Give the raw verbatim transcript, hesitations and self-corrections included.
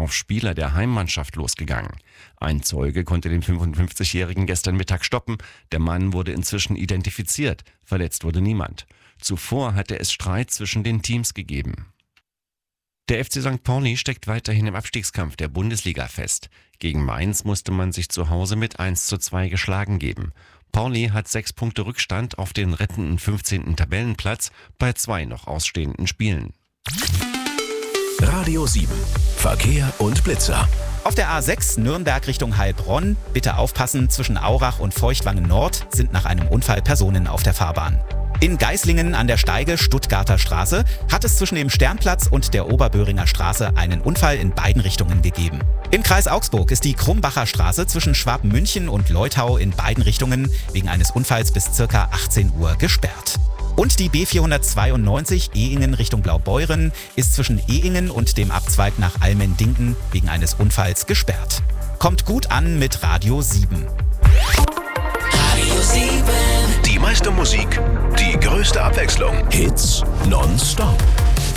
auf Spieler der Heimmannschaft losgegangen. Ein Zeuge konnte den fünfundfünfzigjährigen gestern Mittag stoppen. Der Mann wurde inzwischen identifiziert. Verletzt wurde niemand. Zuvor hatte es Streit zwischen den Teams gegeben. Der F C Sankt Pauli steckt weiterhin im Abstiegskampf der Bundesliga fest. Gegen Mainz musste man sich zu Hause mit eins zu zwei geschlagen geben. Pauli hat sechs Punkte Rückstand auf den rettenden fünfzehnten Tabellenplatz bei zwei noch ausstehenden Spielen. Radio sieben. Verkehr und Blitzer. Auf der A sechs Nürnberg Richtung Heilbronn, bitte aufpassen, zwischen Aurach und Feuchtwangen Nord sind nach einem Unfall Personen auf der Fahrbahn. In Geislingen an der Steige Stuttgarter Straße hat es zwischen dem Sternplatz und der Oberböhringer Straße einen Unfall in beiden Richtungen gegeben. Im Kreis Augsburg ist die Krumbacher Straße zwischen Schwabmünchen und Leutau in beiden Richtungen wegen eines Unfalls bis ca. achtzehn Uhr gesperrt. Und die B vierhundertzweiundneunzig Ehingen Richtung Blaubeuren ist zwischen Ehingen und dem Abzweig nach Almendingen wegen eines Unfalls gesperrt. Kommt gut an mit Radio sieben. Radio sieben. Die meiste Musik, die größte Abwechslung. Hits nonstop.